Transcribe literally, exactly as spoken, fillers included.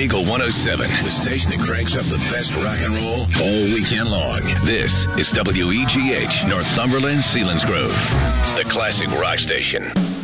Eagle one oh seven, the station that cranks up the best rock and roll all weekend long. This is W E G H, Northumberland, Selinsgrove, the classic rock station.